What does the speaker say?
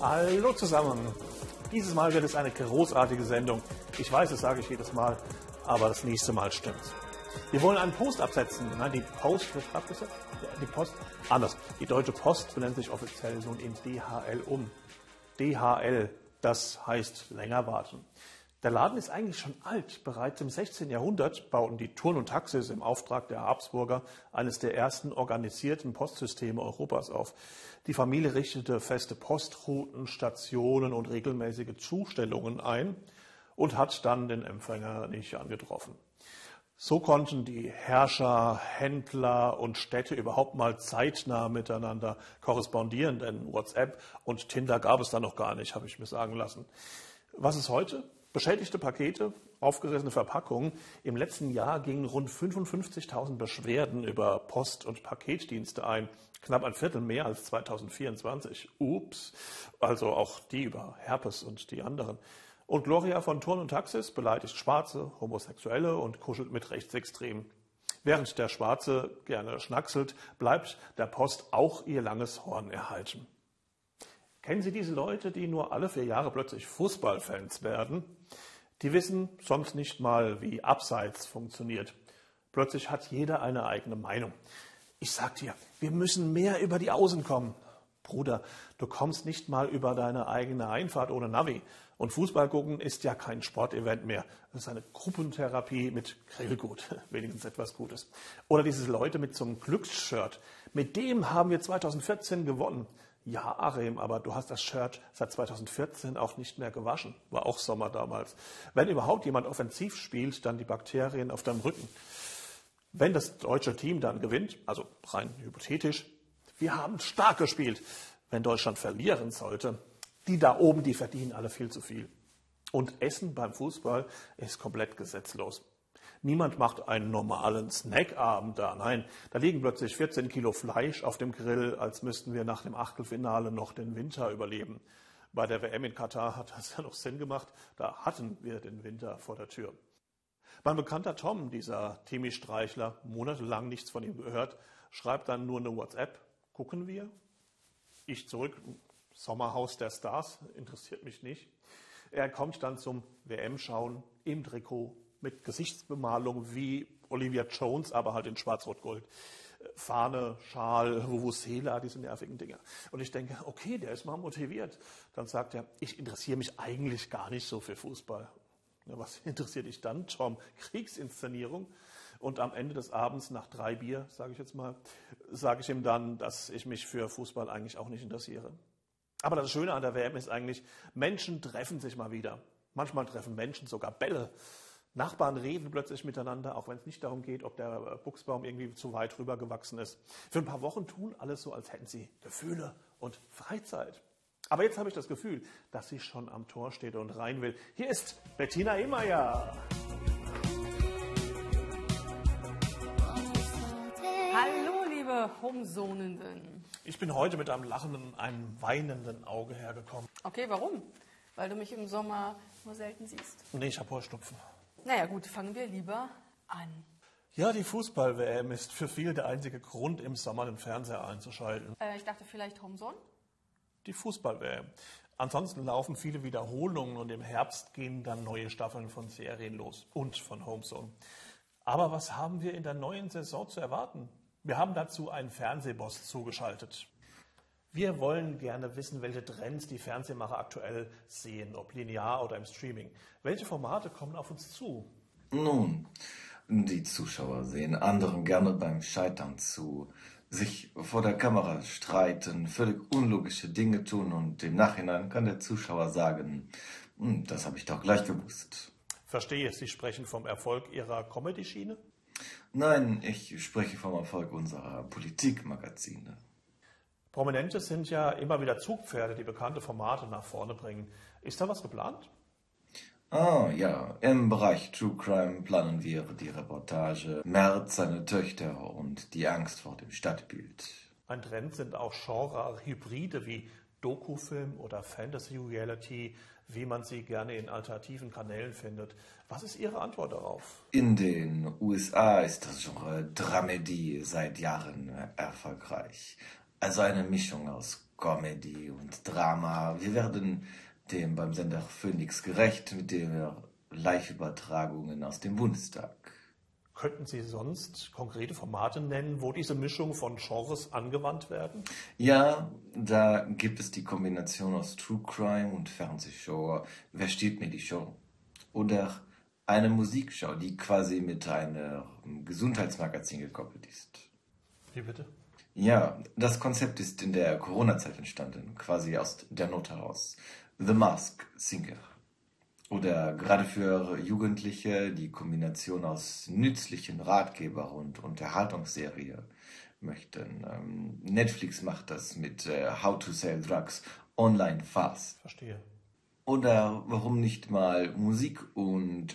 Hallo zusammen. Dieses Mal wird es eine großartige Sendung. Ich weiß, das sage ich jedes Mal, aber das nächste Mal stimmt's. Wir wollen einen Post absetzen. Nein, die Post wird abgesetzt. Ja, die Post. Anders. Die Deutsche Post benennt sich offiziell nun in DHL um. DHL, das heißt länger warten. Der Laden ist eigentlich schon alt. Bereits im 16. Jahrhundert bauten die Thurn und Taxis im Auftrag der Habsburger eines der ersten organisierten Postsysteme Europas auf. Die Familie richtete feste Postrouten, Stationen und regelmäßige Zustellungen ein und hat dann den Empfänger nicht angetroffen. So konnten die Herrscher, Händler und Städte überhaupt mal zeitnah miteinander korrespondieren, denn WhatsApp und Tinder gab es da noch gar nicht, habe ich mir sagen lassen. Was ist heute? Beschädigte Pakete, aufgerissene Verpackungen. Im letzten Jahr gingen rund 55.000 Beschwerden über Post- und Paketdienste ein. Knapp ein Viertel mehr als 2024. Ups, also auch die über Herpes und die anderen. Und Gloria von Thurn und Taxis beleidigt Schwarze, Homosexuelle und kuschelt mit Rechtsextremen. Während der Schwarze gerne schnackselt, bleibt der Post auch ihr langes Horn erhalten. Kennen Sie diese Leute, die nur alle 4 Jahre plötzlich Fußballfans werden? Die wissen sonst nicht mal, wie Abseits funktioniert. Plötzlich hat jeder eine eigene Meinung. Ich sag dir, wir müssen mehr über die Außen kommen. Bruder, du kommst nicht mal über deine eigene Einfahrt ohne Navi. Und Fußball gucken ist ja kein Sportevent mehr. Das ist eine Gruppentherapie mit Grillgut. Wenigstens etwas Gutes. Oder diese Leute mit so einem Glücksshirt. Mit dem haben wir 2014 gewonnen. Ja, Arim, aber du hast das Shirt seit 2014 auch nicht mehr gewaschen. War auch Sommer damals. Wenn überhaupt jemand offensiv spielt, dann die Bakterien auf deinem Rücken. Wenn das deutsche Team dann gewinnt, also rein hypothetisch, wir haben stark gespielt. Wenn Deutschland verlieren sollte, die da oben, die verdienen alle viel zu viel. Und Essen beim Fußball ist komplett gesetzlos. Niemand macht einen normalen Snackabend da. Nein, da liegen plötzlich 14 Kilo Fleisch auf dem Grill, als müssten wir nach dem Achtelfinale noch den Winter überleben. Bei der WM in Katar hat das ja noch Sinn gemacht. Da hatten wir den Winter vor der Tür. Mein Bekannter Tom, dieser Timmy-Streichler, monatelang nichts von ihm gehört, schreibt dann nur eine WhatsApp. Gucken wir? Ich zurück. Sommerhaus der Stars, interessiert mich nicht. Er kommt dann zum WM-Schauen im Trikot mit Gesichtsbemalung wie Olivia Jones, aber halt in Schwarz-Rot-Gold. Fahne, Schal, Vuvuzela, diese nervigen Dinger. Und ich denke, okay, der ist mal motiviert. Dann sagt er, ich interessiere mich eigentlich gar nicht so für Fußball. Ja, was interessiert dich dann, Tom? Kriegsinszenierung. Und am Ende des Abends, nach 3 Bier, sage ich jetzt mal, sage ich ihm dann, dass ich mich für Fußball eigentlich auch nicht interessiere. Aber das Schöne an der WM ist eigentlich, Menschen treffen sich mal wieder. Manchmal treffen Menschen sogar Bälle. Nachbarn reden plötzlich miteinander, auch wenn es nicht darum geht, ob der Buchsbaum irgendwie zu weit rüber gewachsen ist. Für ein paar Wochen tun alles so, als hätten sie Gefühle und Freizeit. Aber jetzt habe ich das Gefühl, dass sie schon am Tor steht und rein will. Hier ist Bettina Ehmeyer. Hallo, liebe Homesonenden. Ich bin heute mit einem lachenden, einem weinenden Auge hergekommen. Okay, warum? Weil du mich im Sommer nur selten siehst. Nee, ich habe Heuschnupfen. Naja gut, fangen wir lieber an. Ja, die Fußball-WM ist für viele der einzige Grund, im Sommer den Fernseher einzuschalten. Ich dachte vielleicht Homezone? Die Fußball-WM. Ansonsten laufen viele Wiederholungen und im Herbst gehen dann neue Staffeln von Serien los und von Homezone. Aber was haben wir in der neuen Saison zu erwarten? Wir haben dazu einen Fernsehboss zugeschaltet. Wir wollen gerne wissen, welche Trends die Fernsehmacher aktuell sehen, ob linear oder im Streaming. Welche Formate kommen auf uns zu? Nun, die Zuschauer sehen anderen gerne beim Scheitern zu, sich vor der Kamera streiten, völlig unlogische Dinge tun und im Nachhinein kann der Zuschauer sagen, das habe ich doch gleich gewusst. Verstehe, Sie sprechen vom Erfolg Ihrer Comedy-Schiene? Nein, ich spreche vom Erfolg unserer Politikmagazine. Prominente sind ja immer wieder Zugpferde, die bekannte Formate nach vorne bringen. Ist da was geplant? Ja, im Bereich True Crime planen wir die Reportage Merz, seine Töchter und die Angst vor dem Stadtbild. Ein Trend sind auch Genre-Hybride wie Dokufilm oder Fantasy-Reality, wie man sie gerne in alternativen Kanälen findet. Was ist Ihre Antwort darauf? In den USA ist das Genre Dramedie seit Jahren erfolgreich. Also eine Mischung aus Comedy und Drama. Wir werden dem beim Sender Phoenix gerecht mit den Live-Übertragungen aus dem Bundestag. Könnten Sie sonst konkrete Formate nennen, wo diese Mischung von Genres angewandt werden? Ja, da gibt es die Kombination aus True Crime und Fernsehshow. Wer stiehlt mir die Show? Oder eine Musikshow, die quasi mit einem Gesundheitsmagazin gekoppelt ist. Wie bitte? Ja, das Konzept ist in der Corona-Zeit entstanden, quasi aus der Not heraus. The Mask Singer. Oder gerade für Jugendliche die Kombination aus nützlichen Ratgeber und Unterhaltungsserie möchten. Netflix macht das mit How to Sell Drugs online fast. Verstehe. Oder warum nicht mal Musik und